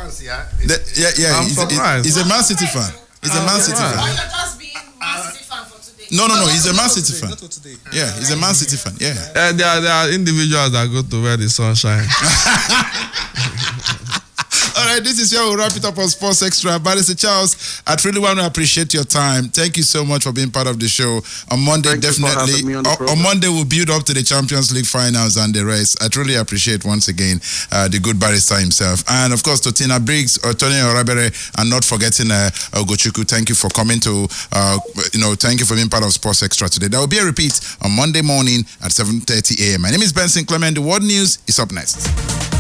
fans, yeah. He's a Man City fan. He's a Man City fan. Or you're just being Man City fan for today? No, he's a Man City fan. Yeah, he's a Man City fan. Yeah. There are individuals that go to where the sun shines. All right, this is where we'll wrap it up on Sports Extra. Barrister Charles, I really want to appreciate your time. Thank you so much for being part of the show. On Monday, definitely. On Monday, we'll build up to the Champions League finals and the rest. I truly appreciate once again the good barrister himself. And of course, to Tina Briggs, Tony Orabere, and not forgetting Ogochukwu. Thank you for coming to, thank you for being part of Sports Extra today. There will be a repeat on Monday morning at 7:30 a.m. My name is Benson Clement. The World News is up next.